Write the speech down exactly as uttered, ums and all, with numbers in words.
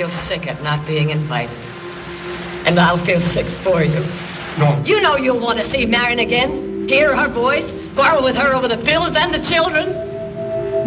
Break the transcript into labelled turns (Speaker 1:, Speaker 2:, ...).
Speaker 1: feel sick at not being invited. And I'll feel sick for you.
Speaker 2: No.
Speaker 1: You know you'll want to see Marion again, hear her voice, quarrel with her over the pills and the children.